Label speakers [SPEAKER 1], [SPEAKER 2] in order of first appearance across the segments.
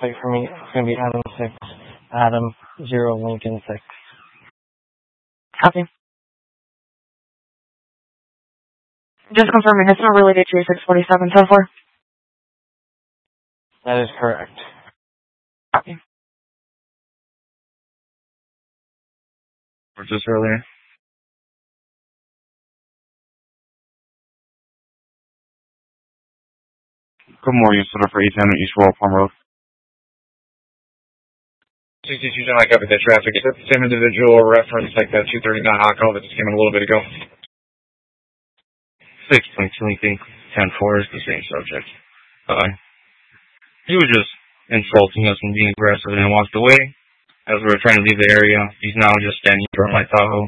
[SPEAKER 1] plate for me. It's going to be Adam 6, Adam 0, Lincoln 6.
[SPEAKER 2] Copy. Just confirming, it's not related to your 647 so far?
[SPEAKER 1] That is correct.
[SPEAKER 2] Copy.
[SPEAKER 3] Or just earlier? Good morning, it's for 810 East Royal Palm Road. 62 John, I copied that traffic. Is that the same individual reference like that 239 hot call that just came in a little bit ago? 6.2, 10-4 is the same subject. He was just insulting us and being aggressive and walked away as we were trying to leave the area. He's now just standing in front of my Tahoe.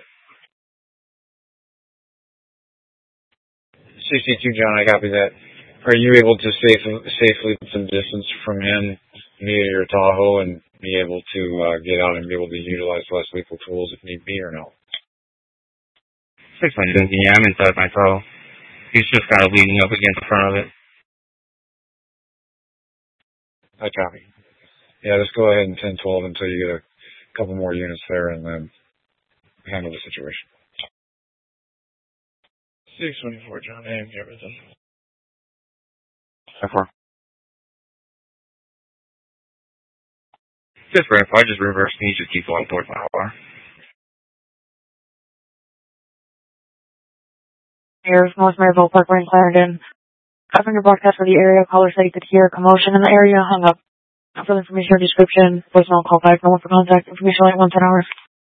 [SPEAKER 3] 62 John, I copy that. Are you able to safely put some distance from him near your Tahoe and be able to get out and be able to utilize less lethal tools if need be, or no? 6.2, yeah, I'm inside my Tahoe. He's just kind of leaning up against the front of it. I copy. Yeah, just go ahead and 10-12 until you get a couple more units there and then handle the situation. 624, John, I am everything. 10-4. Just verify, just reverse, and you just keep going towards my car.
[SPEAKER 2] Here's North Maryville Park Range Clarendon. Covering your broadcast for the area, caller said you could hear commotion in the area, hung up. For information or description, voicemail call back, no one for contact information like 1 10 hours.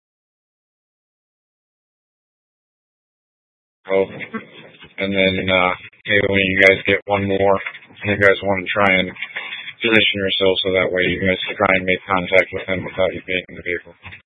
[SPEAKER 3] Oh, and then maybe when you guys get one more, you guys want to try and position yourself so that way you guys can try and make contact with him without you being in the vehicle.